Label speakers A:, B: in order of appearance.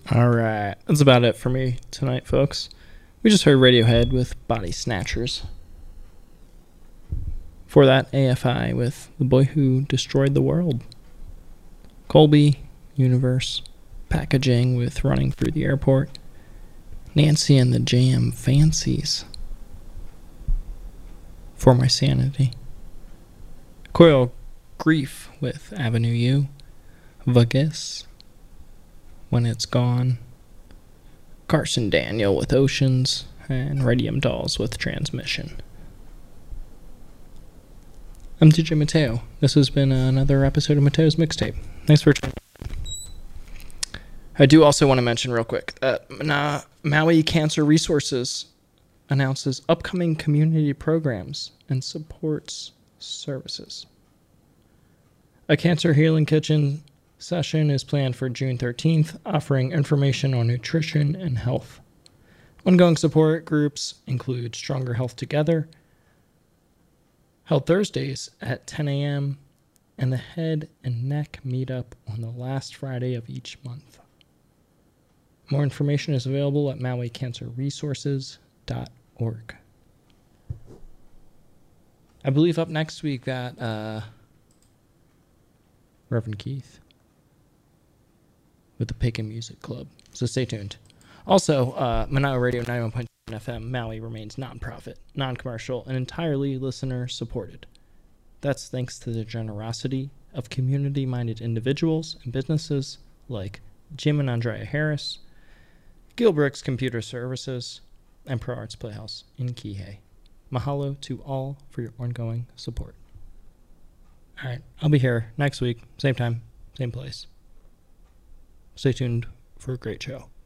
A: All right, that's about it for me tonight, folks. We just heard Radiohead with Body Snatchers. For that, AFI with The Boy Who Destroyed the World. Colby, Universe, Packaging with Running Through the Airport. Nancy and the Jam, Fancies. For My Sanity. Coil Grief with Avenue U. Vagus, When It's Gone. Carson Daniel with Oceans. And Radium Dolls with Transmission. I'm DJ Mateo. This has been another episode of Mateo's Mixtape. Thanks for tuning in. I do also want to mention real quick that Maui Cancer Resources announces upcoming community programs and supports services. A cancer healing kitchen session is planned for June 13th, offering information on nutrition and health. Ongoing support groups include Stronger Health Together, held Thursdays at 10 a.m., and the Head and Neck Meetup on the last Friday of each month. More information is available at mauicancerresources.org. I believe up next we've got Reverend Keith with the Pickin' Music Club, so stay tuned. Also, Manawa Radio 91.7 FM, Maui remains non-profit, non-commercial, and entirely listener-supported. That's thanks to the generosity of community-minded individuals and businesses like Jim and Andrea Harris, Gilbricks Computer Services, and Pro Arts Playhouse in Kihei. Mahalo to all for your ongoing support. All right, I'll be here next week, same time, same place. Stay tuned for a great show.